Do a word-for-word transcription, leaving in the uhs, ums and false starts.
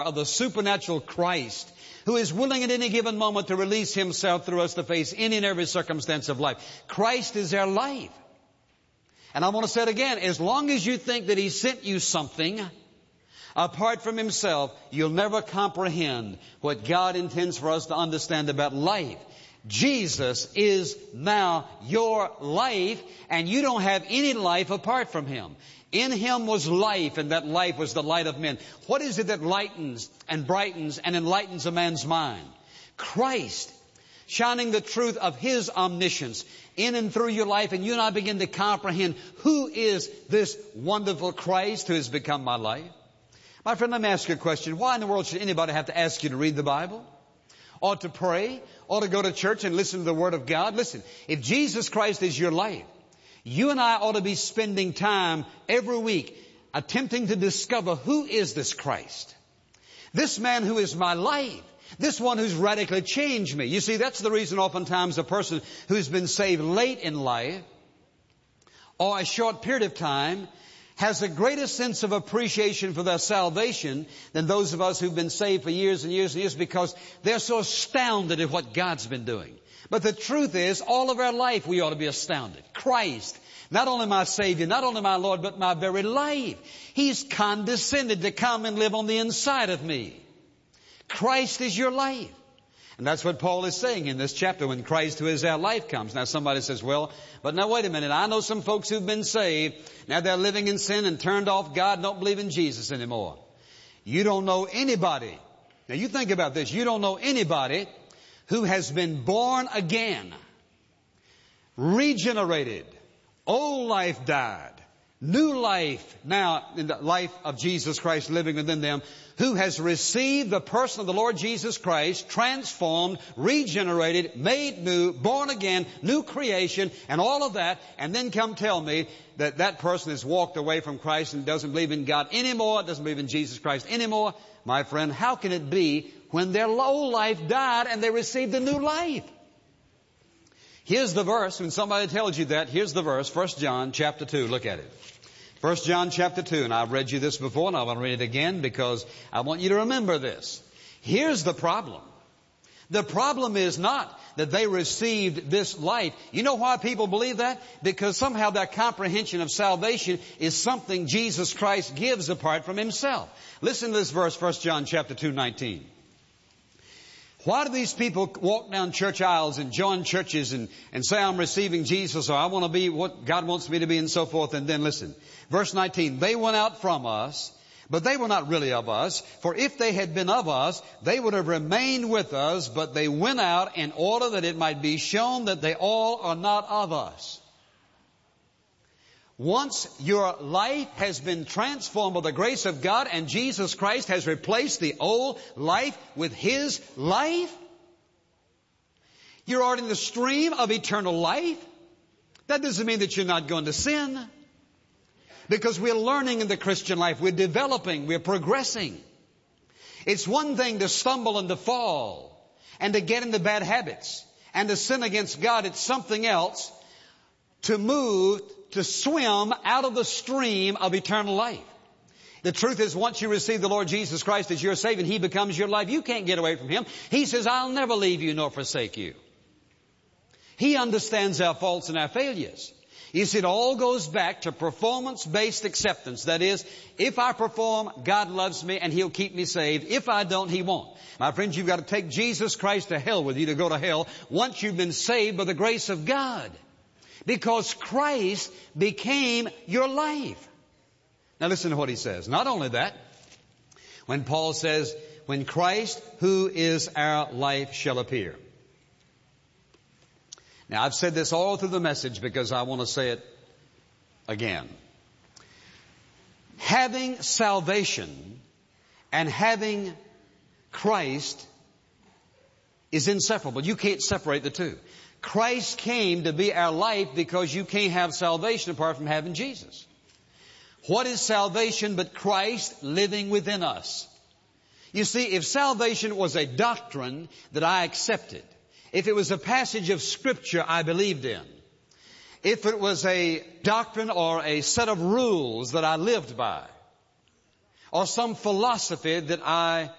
of the supernatural Christ who is willing at any given moment to release Himself through us to face any and every circumstance of life. Christ is our life. And I want to say it again, as long as you think that He sent you something apart from Himself, you'll never comprehend what God intends for us to understand about life. Jesus is now your life, and you don't have any life apart from Him. In Him was life, and that life was the light of men. What is it that lightens and brightens and enlightens a man's mind? Christ, shining the truth of His omniscience in and through your life, and you and I begin to comprehend who is this wonderful Christ who has become my life. My friend, let me ask you a question. Why in the world should anybody have to ask you to read the Bible? Or to pray? Or to go to church and listen to the Word of God? Listen, if Jesus Christ is your life, you and I ought to be spending time every week attempting to discover who is this Christ. This man who is my life. This one who's radically changed me. You see, that's the reason oftentimes a person who's been saved late in life or a short period of time has a greater sense of appreciation for their salvation than those of us who've been saved for years and years and years, because they're so astounded at what God's been doing. But the truth is, all of our life we ought to be astounded. Christ, not only my Savior, not only my Lord, but my very life. He's condescended to come and live on the inside of me. Christ is your life. And that's what Paul is saying in this chapter, when Christ who is our life comes. Now somebody says, well, but now wait a minute. I know some folks who've been saved. Now they're living in sin and turned off God, don't believe in Jesus anymore. You don't know anybody. Now you think about this. You don't know anybody who has been born again, regenerated, old life died, new life now in the life of Jesus Christ living within them, who has received the person of the Lord Jesus Christ, transformed, regenerated, made new, born again, new creation, and all of that, and then come tell me that that person has walked away from Christ and doesn't believe in God anymore, doesn't believe in Jesus Christ anymore. My friend, how can it be when their old life died and they received a new life? Here's the verse. When somebody tells you that, here's the verse, First John chapter two. Look at it. First John chapter two, and I've read you this before, and I want to read it again because I want you to remember this. Here's the problem. The problem is not that they received this life. You know why people believe that? Because somehow their comprehension of salvation is something Jesus Christ gives apart from Himself. Listen to this verse, First John chapter two, nineteen. Why do these people walk down church aisles and join churches and, and say, I'm receiving Jesus, or I want to be what God wants me to be, and so forth? And then listen, verse nineteen, they went out from us, but they were not really of us. For if they had been of us, they would have remained with us, but they went out in order that it might be shown that they all are not of us. Once your life has been transformed by the grace of God and Jesus Christ has replaced the old life with His life, you're already in the stream of eternal life. That doesn't mean that you're not going to sin. Because we're learning in the Christian life. We're developing. We're progressing. It's one thing to stumble and to fall and to get into bad habits and to sin against God. It's something else to move, to swim out of the stream of eternal life. The truth is, once you receive the Lord Jesus Christ as your Savior, He becomes your life. You can't get away from Him. He says, I'll never leave you nor forsake you. He understands our faults and our failures. You see, it all goes back to performance-based acceptance. That is, if I perform, God loves me and He'll keep me saved. If I don't, He won't. My friends, you've got to take Jesus Christ to hell with you to go to hell once you've been saved by the grace of God. Because Christ became your life. Now listen to what he says. Not only that, when Paul says, when Christ, who is our life, shall appear. Now I've said this all through the message because I want to say it again. Having salvation and having Christ is inseparable. You can't separate the two. Christ came to be our life because you can't have salvation apart from having Jesus. What is salvation but Christ living within us? You see, if salvation was a doctrine that I accepted, if it was a passage of Scripture I believed in, if it was a doctrine or a set of rules that I lived by, or some philosophy that I